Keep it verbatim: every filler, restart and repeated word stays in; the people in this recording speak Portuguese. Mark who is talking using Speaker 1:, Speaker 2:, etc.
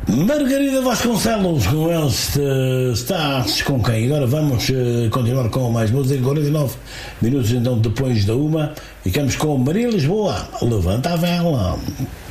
Speaker 1: Margarida Vasconcelos com este Estás com quem? Agora vamos uh, continuar com mais música. Quarenta e nove minutos então depois da uma. Ficamos com Maria Lisboa, Levanta a Vela.